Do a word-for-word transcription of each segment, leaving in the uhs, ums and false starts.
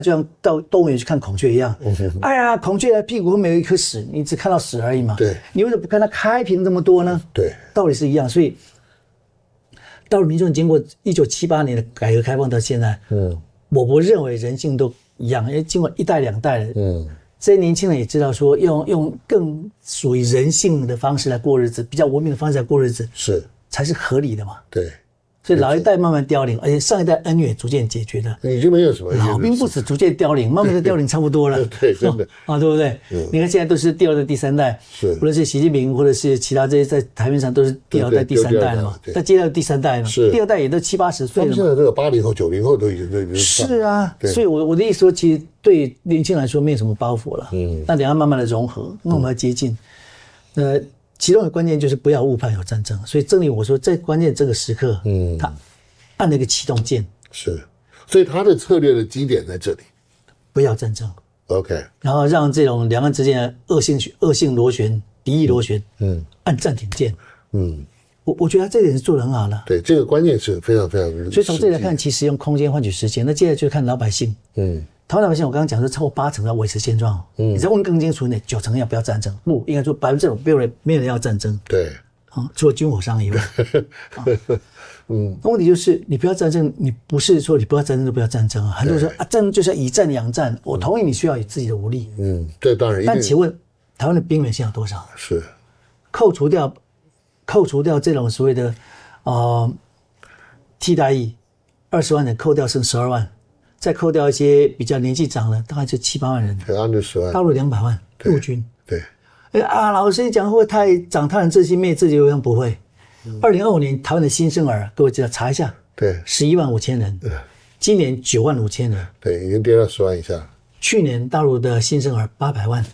就像到动物园去看孔雀一样，嗯、哎呀，孔雀的屁股后面有一颗屎，你只看到屎而已嘛。 对， 你为什么不看它开屏这么多呢？ 对， 道理是一样。所以，到了民众经过一九七八年的改革开放到现在，嗯，我不认为人性都一样，因为经过一代两代的，嗯，这些年轻人也知道说用用更属于人性的方式来过日子，比较文明的方式来过日子， 是才是合理的嘛。 对。 所以老一代慢慢凋零，而且上一代恩怨逐渐解决的， 已经没有什么老兵不死，逐渐凋零，慢慢的凋零差不多了。 对，真的啊，对不对？嗯，你看现在都是第二代、第三代，是，无论是习近平或者是其他这些在台面上都是第二代、第三代了嘛。那接下来第三代嘛，是第二代也都七八十岁了嘛。 现在这个八零后、九零后都已经都已经是啊，所以我我的意思说，其实对年轻人来说没有什么包袱了。嗯，那等下慢慢的融合，那我们要接近，呃。其中的关键就是不要误判有战争，所以正理我说，在关键这个时刻，嗯，他按了一个启动键， 是，所以他的策略的基点在这里， 不要战争 ，OK， 然后让这种两岸之间的恶性恶性螺旋、敌意螺旋，嗯，按暂停键，嗯，我我觉得他这点是做得很好的， 对，这个关键是非常非常， 所以从这里来看，其实用空间换取时间，那接下来就是看老百姓，嗯。台湾老百姓，我刚刚讲说，超过八成要维持现状。嗯，你再问更清楚，那九成要不要战争？不，应该说百分之九没有人没有人要战争。 对， 啊，除了军火商以外。啊、嗯，那问题就是你不要战争，你不是说你不要战争就不要战争啊。很多人说啊，战争就是要以战养战，我同意你需要有自己的武力。 嗯，这当然。 但请问，台湾的兵员现在有多少？ 是， 扣除掉，扣除掉这种所谓的呃替代役，二十万人扣掉剩十二万。再扣掉一些比较年纪长的，大概就七八万人， 对，按照十万， 大陆两百万陆军， 对， 哎啊，老师讲会不会太长他人志气灭自己？我想不会。二零二五年台湾的新生儿，各位知道查一下， 对， 十一万五千人，今年九万五千人， 对，已经跌到十万以下。 去年大陆的新生儿八百万，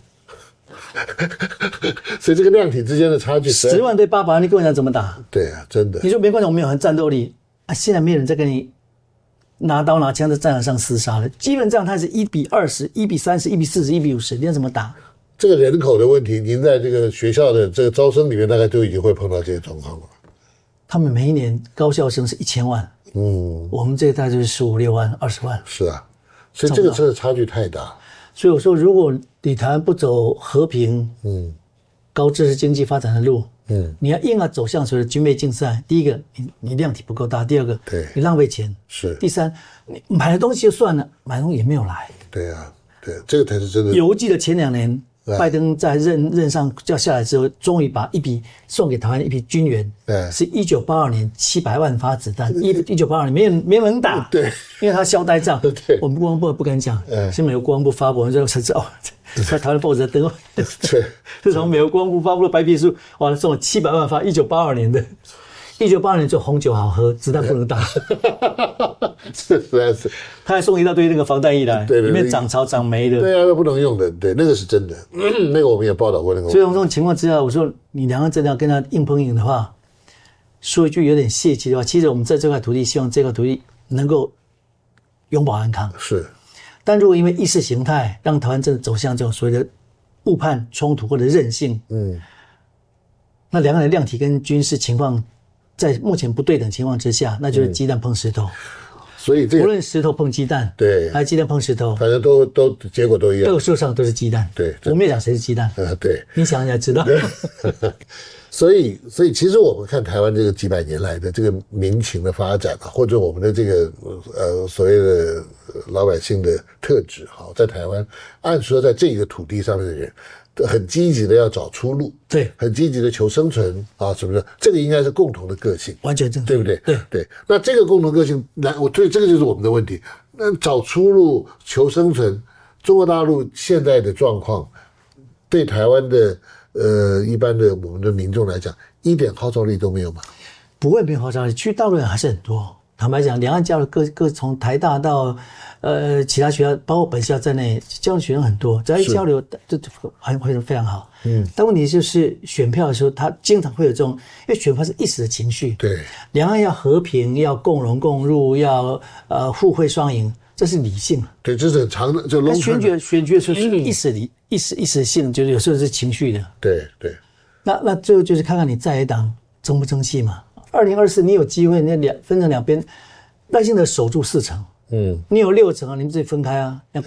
所以这个量体之间的差距， 十万对八百万，你跟我讲怎么打？ 对啊，真的。 你说没关系，我们有很战斗力啊，现在没有人在跟你。拿刀拿枪在战场上厮杀了，基本上它是一比二十、一比三十、一比四十、一比五十，你要怎么打？ 这个人口的问题，您在这个学校的这个招生里面，大概都已经会碰到这些状况了。 他们每一年高校生是一千万，嗯，我们这一代就是十五六万、二十万。 是啊，所以这个真的差距太大。 所以我说，如果你台湾不走和平、嗯，高知识经济发展的路。嗯，你要硬要走向所谓的军备竞赛，第一个你你量体不够大，第二个对你浪费钱， 是， 第三你买的东西就算了，买东西也没有来。 对啊，对，这个才是真的。 犹记得前两年拜登在任任上要下来之后，终于把一笔送给台湾一批军援，对，是一九八二年七百万发子弹，一一九八二年没人没人能打， 对， 因为他消呆仗， 对， 我们国防部不敢讲，是美国国防部发布，我们就才知道。在台湾报纸登，对，是从美国国防部发布的白皮书，哇，送了七百万发，一九八二年的，一九八二年就红酒好喝，子弹不能打， 是实在是， 他还送一大堆那个防弹衣来， 对对， 里面长草长霉的， 对啊，那不能用的，对，那个是真的，嗯、那个我们也报道过那个。 所以从这种情况之下，我说你两岸真的要跟他硬碰硬的话，说一句有点泄气的话，其实我们在这块土地，希望这块土地能够永保安康， 是。 但如果因为意识形态让台湾真的走向这种所谓的误判冲突或者任性，嗯，那两岸的量体跟军事情况在目前不对等情况之下，那就是鸡蛋碰石头。嗯、 所以这无论石头碰鸡蛋， 对， 还是鸡蛋碰石头， 反正都都结果都一样， 都树上都是鸡蛋。 对， 我们也讲谁是鸡蛋， 呃，对， 你想一下知道。 所以，所以其实我们看台湾这个几百年来的这个民情的发展啊，或者我们的这个呃所谓的老百姓的特质，好，在台湾，按说在这个土地上面的人，很积极的要找出路， 对， 很积极的求生存啊，是不是？这个应该是共同的个性， 完全正确， 对不对？ 对对。那这个共同个性，来，我对这个就是我们的问题。那找出路、求生存，中国大陆现在的状况，对台湾的。呃，一般的我们的民众来讲，一点号召力都没有吗？ 不会没有号召力，去大陆人还是很多。坦白讲，两岸交流各各从台大到呃其他学校，包括本校在内，交流学生很多，只要一交流，就很会非常好。嗯，但问题就是选票的时候，他经常会有这种，因为选票是一时的情绪。 对， 两岸要和平，要共荣共入，要呃互惠双赢。这是理性， 对，这是很长的，就选举选举是一时理、一时一时性，就是有时候是情绪的。 对对。 那那最后就是看看你在野党争不争气嘛。二零二四你有机会，那两分成两边，耐心的守住四成， 嗯，你有六成啊，你们自己分开啊。